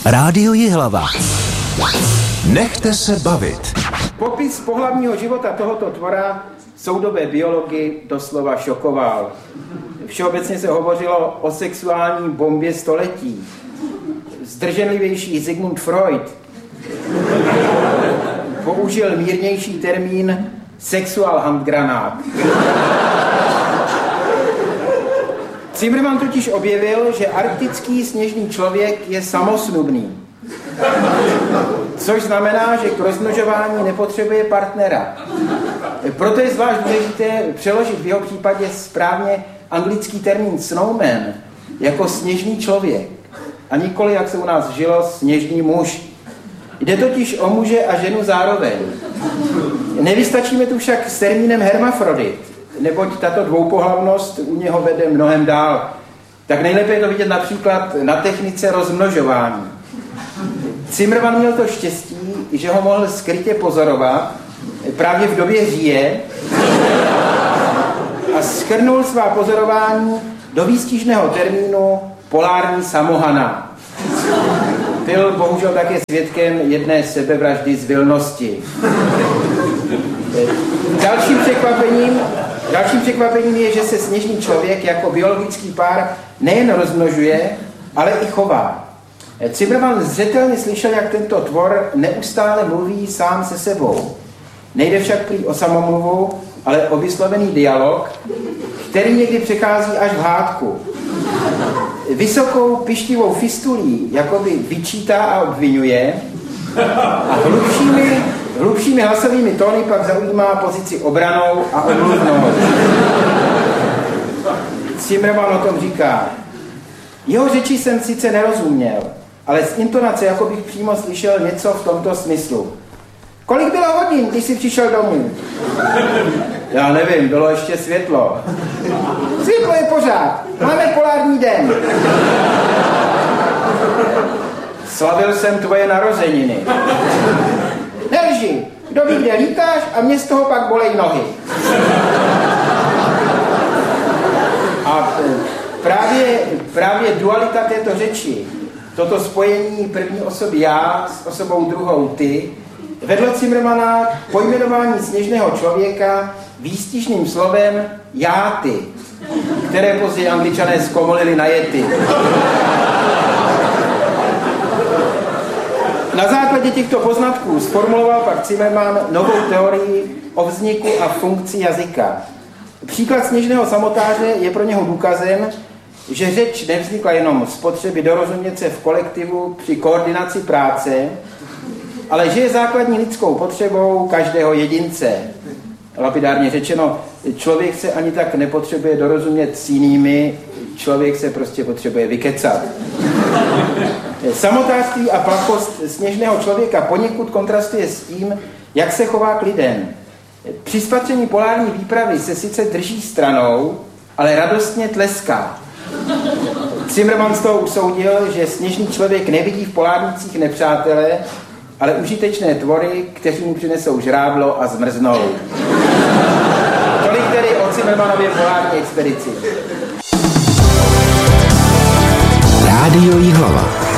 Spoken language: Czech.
Rádio Jihlava. Nechte se bavit. Popis pohlavního života tohoto tvora soudobé biology doslova šokoval. Všeobecně se hovořilo o sexuální bombě století. Zdrženlivější Sigmund Freud použil mírnější termín sexual handgranát. Zimmermann totiž objevil, že arktický sněžný člověk je samosnubný. Což znamená, že k rozmnožování nepotřebuje partnera. Proto je zvlášť důležité přeložit v jeho případě správně anglický termín snowman jako sněžný člověk. A nikoli, jak se u nás žilo, sněžný muž. Jde totiž o muže a ženu zároveň. Nevystačíme tu však s termínem hermafrodit, neboť tato dvoupohlavnost u něho vede mnohem dál. Tak nejlépe je to vidět například na technice rozmnožování. Zimmermann měl to štěstí, že ho mohl skrytě pozorovat právě v době říje a shrnul svá pozorování do výstižného termínu polární samohana. Byl bohužel také svědkem jedné sebevraždy z vilnosti. Dalším překvapením je, že se sněžný člověk jako biologický pár nejen rozmnožuje, ale i chová. Zimmermann zřetelně slyšel, jak tento tvor neustále mluví sám se sebou. Nejde však prý o samomluvu, ale o vyslovený dialog, který někdy přechází až v hádku. Vysokou pištivou fistulí jakoby vyčítá a obvinuje a hlubšími hlasovými tóny pak zaujímá pozici obranou a omluvnou. Zimmermann o tom říká: jeho řeči jsem sice nerozuměl, ale z intonace jako bych přímo slyšel něco v tomto smyslu. Kolik bylo hodin, když jsi přišel domů? Já nevím, bylo ještě světlo. Světlo je pořád, máme polární den. Slavil jsem tvoje narozeniny. Nelži, kdo ví, kde lítáš a mě z toho pak bolej nohy. A právě dualita této řeči, toto spojení první osoby já s osobou druhou ty, vedlo Zimmermanna k pojmenování sněžného člověka výstižným slovem já ty, které později Angličané zkomolili na jety. Na základě těchto poznatků zformuloval pak Zimmermann novou teorii o vzniku a funkci jazyka. Příklad sněžného samotáře je pro něho důkazem, že řeč nevznikla jenom z potřeby dorozumět se v kolektivu při koordinaci práce, ale že je základní lidskou potřebou každého jedince. Lapidárně řečeno, člověk se ani tak nepotřebuje dorozumět s jinými, člověk se prostě potřebuje vykecat. Samotářství a plachost sněžného člověka poněkud kontrastuje s tím, jak se chová k lidem. Při spatření polární výpravy se sice drží stranou, ale radostně tleská. Zimmermann z toho usoudil, že sněžný člověk nevidí v polárnicích nepřátele, ale užitečné tvory, kteří mu přinesou žrádlo a zmrznou. Tolik tedy o Zimmermannově polární expedici. Rádio Jihlava.